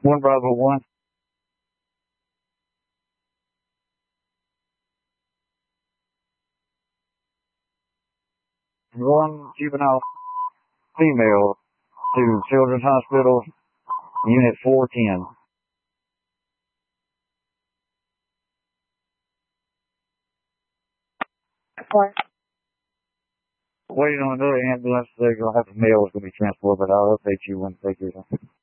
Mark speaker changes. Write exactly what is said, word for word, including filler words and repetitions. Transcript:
Speaker 1: One Bravo one. One juvenile female to Children's Hospital, Unit four ten. What? Waiting on another ambulance. They're going to have a male that's going to be transported, but I'll update you when they get here.